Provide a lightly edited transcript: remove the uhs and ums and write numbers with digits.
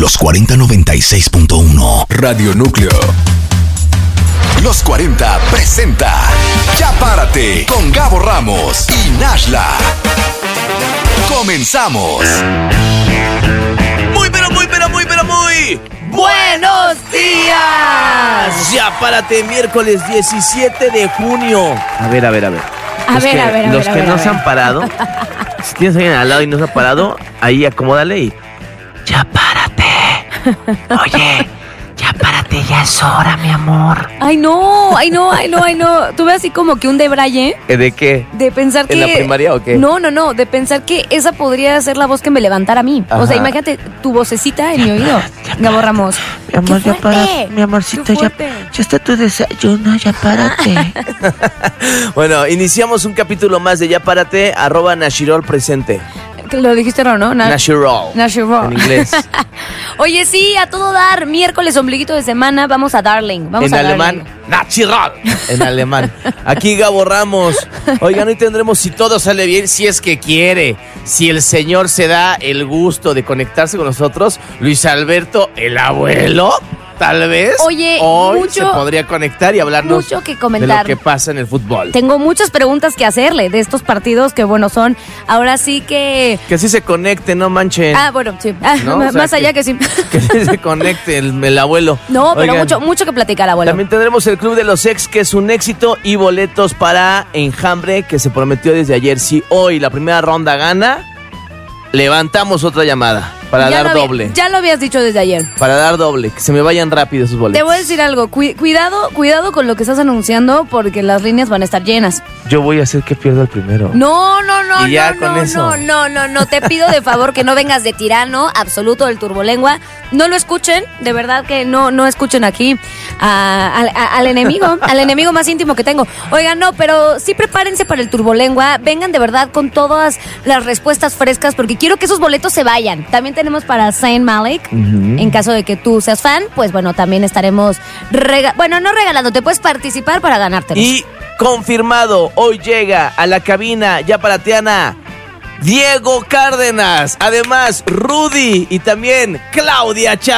Los 4096.1 Radio Núcleo. Los 40 presenta Ya Párate con Gabo Ramos y Nashla. Comenzamos. Muy buenos días. Ya Párate, miércoles 17 de junio. A ver. Los que no se han parado, si tienes a alguien al lado y no se ha parado, ahí acomódale y ya párate. Oye, ya párate, ya es hora, mi amor. Ay, no. Tuve así como que un debraye. ¿De qué? De pensar que... ¿En la primaria o qué? No, de pensar que esa podría ser la voz que me levantara a mí. Ajá. O sea, imagínate tu vocecita en mi oído. Gabo Ramos. Mi amor, ya párate. Mi amorcito, ya está tu desayuno, ya párate. Bueno, iniciamos un capítulo más de Ya Párate, @Nashirol presente. Lo dijiste raro, ¿no? Nashirol. En inglés. Oye, sí, a todo dar. Miércoles, ombliguito de semana, vamos a Darling. En alemán, Nashirol. En alemán. Aquí Gabo Ramos. Oigan, hoy tendremos Si Todo Sale Bien, si es que quiere. Si el señor se da el gusto de conectarse con nosotros, Luis Alberto, el abuelo, tal vez. Oye, hoy se podría conectar y hablarnos mucho que comentar de lo que pasa en el fútbol. Tengo muchas preguntas que hacerle de estos partidos que, bueno, son ahora sí que... Que sí se conecte, no manchen. Bueno, sí. ¿No? O sea, más allá que sí. Que sí se conecte el abuelo. No, pero Oigan, mucho que platicar, abuelo. también tendremos el Club de los Ex, que es un éxito, y boletos para Enjambre, que se prometió desde ayer. Si hoy la primera ronda gana, levantamos otra llamada para dar doble. Ya lo habías dicho desde ayer. Para dar doble, que se me vayan rápido esos boletos. Te voy a decir algo, cuidado con lo que estás anunciando porque las líneas van a estar llenas. Yo voy a hacer que pierda el primero. No, Y ya con eso. no, te pido de favor que no vengas de tirano absoluto del turbolengua. No lo escuchen, de verdad que no escuchen aquí al enemigo más íntimo que tengo. Oigan, no, pero sí prepárense para el turbolengua, vengan de verdad con todas las respuestas frescas porque quiero que esos boletos se vayan. También tenemos para Zayn Malik, en caso de que tú seas fan, pues bueno, también estaremos no regalando, te puedes participar para ganártelos. Y confirmado, hoy llega a la cabina Ya Parateana Diego Cárdenas, además Rudy y también Claudia Chávez.